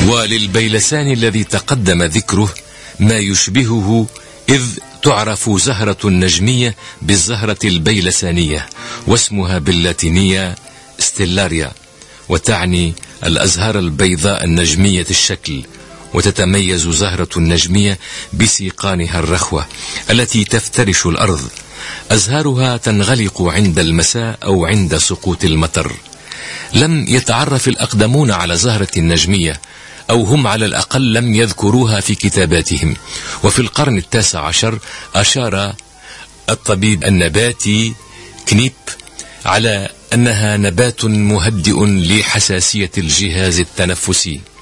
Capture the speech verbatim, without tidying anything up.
وللبيلسان الذي تقدم ذكره ما يشبهه، إذ تعرف زهرة النجمية بالزهرة البيلسانية، واسمها باللاتينية ستيلاريا، وتعني الأزهار البيضاء النجمية الشكل. وتتميز زهرة النجمية بسيقانها الرخوة التي تفترش الأرض. أزهارها تنغلق عند المساء أو عند سقوط المطر. لم يتعرف الأقدمون على زهرة النجمية، أو هم على الأقل لم يذكروها في كتاباتهم. وفي القرن التاسع عشر أشار الطبيب النباتي كنيب على أنها نبات مهدئ لحساسية الجهاز التنفسي.